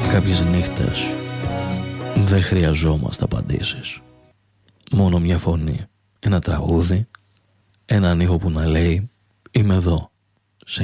Κάποιες νύχτες δεν χρειαζόμαστε απαντήσεις. Μόνο μια φωνή, ένα τραγούδι, έναν ήχο που να λέει «Είμαι εδώ».